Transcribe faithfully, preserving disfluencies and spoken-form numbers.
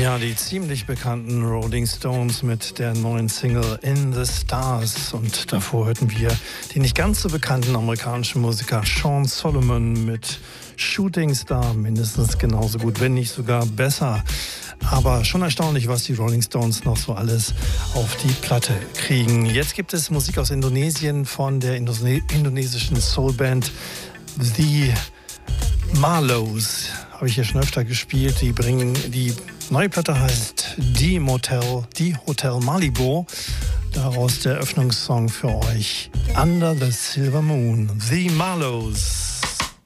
Ja, die ziemlich bekannten Rolling Stones mit der neuen Single In the Stars. Und davor hörten wir den nicht ganz so bekannten amerikanischen Musiker Sean Solomon mit Shooting Star. Mindestens genauso gut, wenn nicht sogar besser. Aber schon erstaunlich, was die Rolling Stones noch so alles auf die Platte kriegen. Jetzt gibt es Musik aus Indonesien von der Indone- indonesischen Soulband The Marlows. Habe ich hier schon öfter gespielt. Die bringen, die neue Platte heißt Die Motel, Die Hotel Malibu. Daraus der Eröffnungssong für euch Under the Silver Moon, The Marlows.